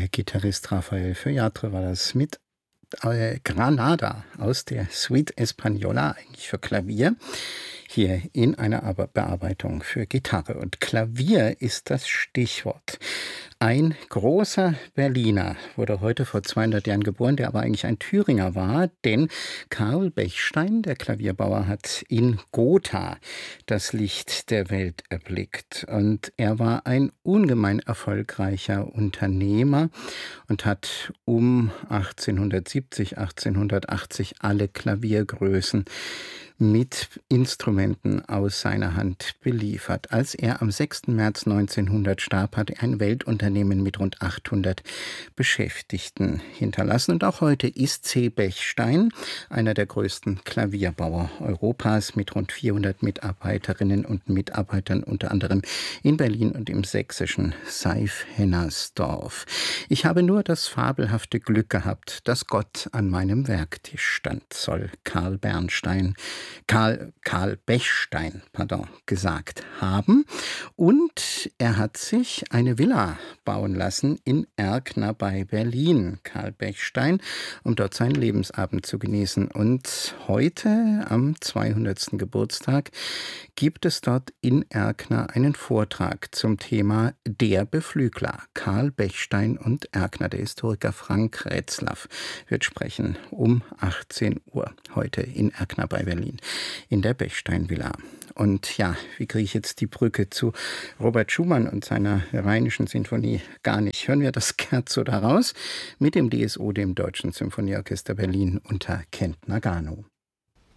Der Gitarrist Rafael Feuillatre war das mit Granada aus der Suite Española, eigentlich für Klavier, hier in einer Bearbeitung für Gitarre. Und Klavier ist das Stichwort. Ein großer Berliner wurde heute vor 200 Jahren geboren, der aber eigentlich ein Thüringer war, denn Karl Bechstein, der Klavierbauer, hat in Gotha das Licht der Welt erblickt. Und er war ein ungemein erfolgreicher Unternehmer und hat um 1870, 1880 alle Klaviergrößen mit Instrumenten aus seiner Hand beliefert. Als er am 6. März 1900 starb, hat er ein Weltunternehmen mit rund 800 Beschäftigten hinterlassen. Und auch heute ist C. Bechstein einer der größten Klavierbauer Europas mit rund 400 Mitarbeiterinnen und Mitarbeitern, unter anderem in Berlin und im sächsischen Seif-Hennersdorf. Ich habe nur das fabelhafte Glück gehabt, dass Gott an meinem Werktisch stand, soll Karl Bechstein, gesagt haben. Und er hat sich eine Villa bauen lassen in Erkner bei Berlin, Karl Bechstein, um dort seinen Lebensabend zu genießen. Und heute, am 200. Geburtstag, gibt es dort in Erkner einen Vortrag zum Thema Der Beflügler, Karl Bechstein und Erkner. Der Historiker Frank Retzlaff wird sprechen um 18 Uhr heute in Erkner bei Berlin in der Bechstein-Villa. Und ja, wie kriege ich jetzt die Brücke zu Robert Schumann und seiner Rheinischen Sinfonie gar nicht? Hören wir das Scherzo daraus mit dem DSO, dem Deutschen Symphonieorchester Berlin unter Kent Nagano.